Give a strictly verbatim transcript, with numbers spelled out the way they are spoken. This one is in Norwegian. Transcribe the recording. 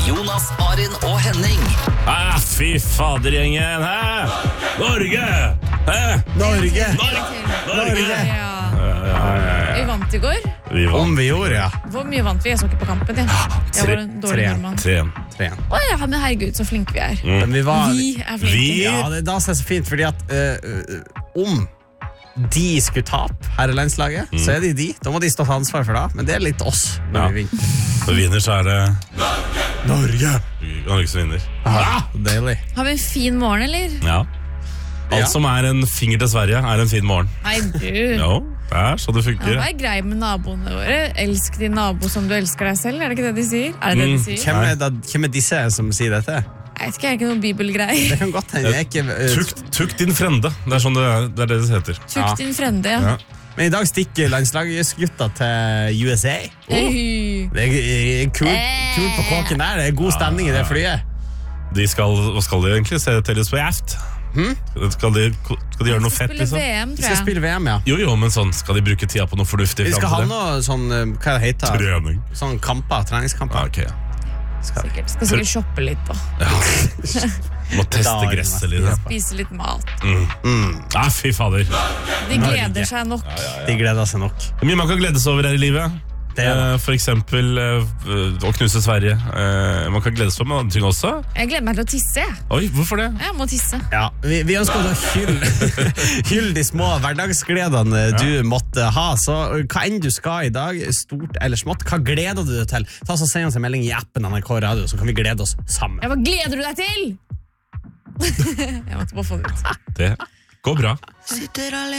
med Jonas, Arin og Henning. Ah, fy fader gjengen, hæ? Norge! Hæ? Norge! Norge! Ja. Vi vant i går. Vi Om vant vi gjorde, ja. Hvor mye vant vi? Jeg så ikke på kampen. Jeg, jeg var en dårlig tre. nordmann. tre. Tre igjen. Å ja, men herregud, så flinke vi er. Men vi var... Vi er flinke. Vi? Ja, det er da som er så fint, fordi at uh, uh, om de skulle tape her i landslaget, så er det de. Da må de stå til ansvar for det, men det er litt oss når Ja. vi vinner. Når vi vinner så er det Norge! Norge som vinner. Ah, deilig. Har vi en fin morgen, eller? Ja. Alt Ja. som er en finger til Sverige er en fin morgen. Nei, du. Jo, det er så det Ja, funker. hva er grei med naboene våre? Elsk din nabo som du elsker deg selv, er det ikke det de sier? Er det det Mm. de sier? Hvem er, da, hvem er disse som sier dette? Jeg vet ikke, jeg er ikke noen bibelgrei. Det kan godt hende. Jeg er ikke, uh, Tukt, tukt din frende. Det er sånn det, er, det er det det heter. Tukt din frende, ja. Ja. men i dag stikker landslagsgutta til U S A. Hey. Det er kult kul på kåken der. Det er god stemning i det flyet. De skal, hva skal de egentlig? Se Taylor Swift? Hmm? Skal, de, skal de gjøre noe fett, Spille liksom? V M, Vi tror skal jeg. spille V M, ja. Jo, jo, men sånn, skal de bruke tida på noe fornuftig Vi skal ha frem til det? noe sånn, uh, hva det heter Trening. Sånn kamper, treningskamper. Ah, ok, ja. Sikkert. Skal sikkert shoppe litt da. Må teste Da er det gresset mest litt. da. Spise litt mat. Ah, fy fader. De gleder seg nok. De gleder seg nok. Det er mye man kan glede seg over her i livet. Det er det. Eh, For eksempel eh, å knuse Sverige. Eh, Man kan glede seg over andre ting også. Jeg gleder meg til å tisse, jeg. Oi, hvorfor det? Jeg må tisse. Ja, vi, vi ønsker å hylle, hylle de små hverdagsgledene du måtte ha. Så hva enn du skal i dag, stort eller smått, hva gleder du deg til? Ta så Send oss en melding i appen N R K Radio, så kan vi glede oss sammen. Ja, hva gleder du deg til? Jeg måtte bare få det ut. Det går bra. Sitter alene